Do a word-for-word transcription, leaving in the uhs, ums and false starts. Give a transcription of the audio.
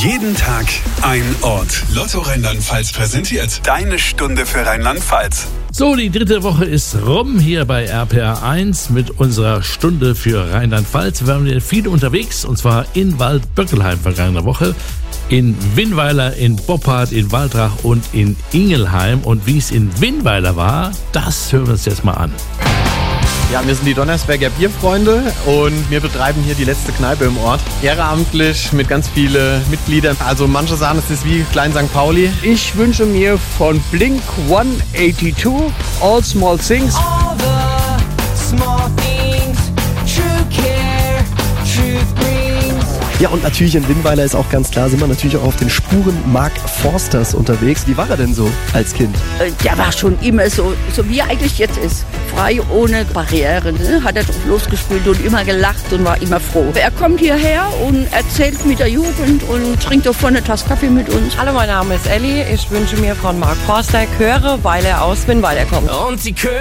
Jeden Tag ein Ort. Lotto Rheinland-Pfalz präsentiert deine Stunde für Rheinland-Pfalz. So, die dritte Woche ist rum hier bei R P R eins mit unserer Stunde für Rheinland-Pfalz. Wir waren viele unterwegs, und zwar in Waldböckelheim vergangene Woche, in Winnweiler, in Boppard, in Waldrach und in Ingelheim. Und wie es in Winnweiler war, das hören wir uns jetzt mal an. Ja, wir sind die Donnersberger Bierfreunde und wir betreiben hier die letzte Kneipe im Ort. Ehrenamtlich mit ganz vielen Mitgliedern. Also manche sagen, es ist wie Klein Sankt Pauli. Ich wünsche mir von Blink hundertzweiundachtzig All Small Things. All the small things, true care, truth brings. Ja, und natürlich in Winnweiler ist auch ganz klar, sind wir natürlich auch auf den Spuren Mark Forsters unterwegs. Wie war er denn so als Kind? Der war schon immer so, so wie er eigentlich jetzt ist. Frei, ohne Barrieren. Ne? Hat er drauf losgespielt und immer gelacht und war immer froh. Er kommt hierher und erzählt mit der Jugend und trinkt auch vorne eine Tasse Kaffee mit uns. Hallo, mein Name ist Elli. Ich wünsche mir von Mark Forster Chöre, weil er aus Winnweiler kommt. Und sie können